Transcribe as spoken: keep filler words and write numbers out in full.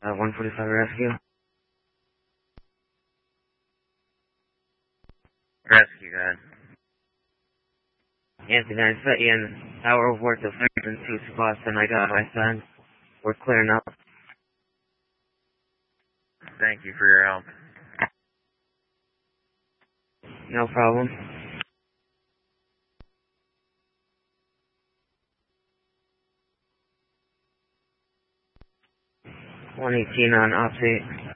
Uh, one forty-five rescue. Rescue, God. Anthony, I set you an hour of worth of fingerprints to Boston. I got my son. We're clearing up. Thank you for your help. No problem. one eighteen on off eight.